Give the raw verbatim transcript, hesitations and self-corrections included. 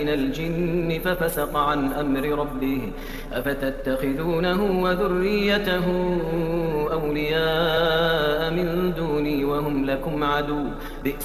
من الجن ففسق عن أمر ربه أفتتخذونه وذريته أولياء من دوني وهم لكم عدو.